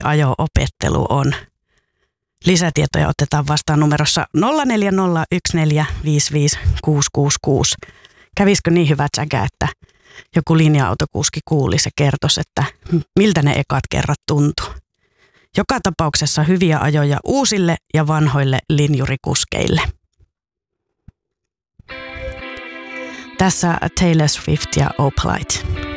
ajo-opettelu on. Lisätietoja otetaan vastaan numerossa 0401455666. Kävisikö niin hyvä tsäkä, että joku linja-autokuski kuulisi ja kertoisi, että miltä ne ekat kerrat tuntuu. Joka tapauksessa hyviä ajoja uusille ja vanhoille linjurikuskeille. Tässä Taylor Swift ja Opalite.